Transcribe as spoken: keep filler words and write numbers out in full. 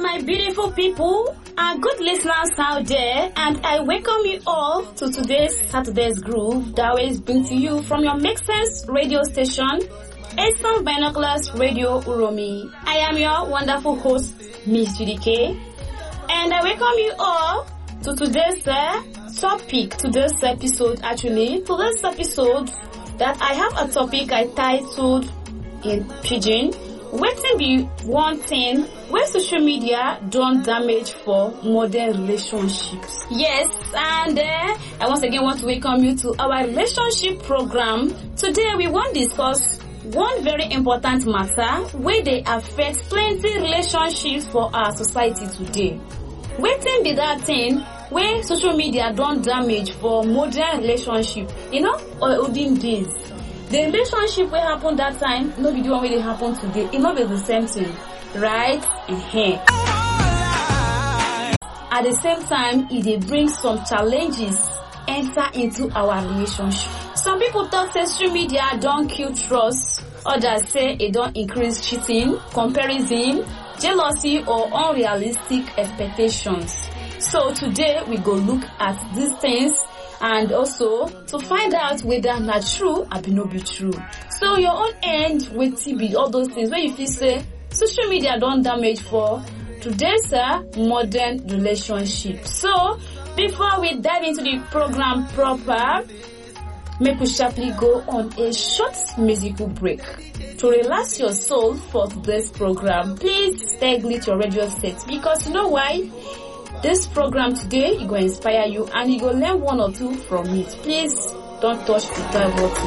my beautiful people and good listeners out there, and I welcome you all to today's Saturday's Groove that always brings to you from your Make Sense radio station, Eastern Binoculars Radio Uromi. I am your wonderful host, Miss Judy K, and I welcome you all to today's uh, topic, today's episode actually, today's episode that I have a topic I titled in Pidgin, wetin be one thing where social media don't damage for modern relationships. Yes, and uh, I once again want to welcome you to our relationship program. Today we want to discuss one very important matter where they affect plenty relationships for our society today. Wetin be that thing where social media don't damage for modern relationship, you know, or olden days. The relationship wey happen that time, no be the one wey dey happen today. It not be the same thing, right? Uh-huh. At the same time, it dey bring some challenges enter into our relationship. Some people talk say social media don't kill trust. Others say it don't increase cheating, comparison, jealousy, or unrealistic expectations. So today we go look at these things and also to find out whether not true or be no be true. So your own end with T B, all those things where you feel say social media don't damage for today's uh, modern relationship. So before we dive into the program proper, make we sharply go on a short musical break. To relax your soul for today's program, please stay glued to your radio set, because you know why? This program today is going to inspire you and you will learn one or two from it. Please don't touch the dial button.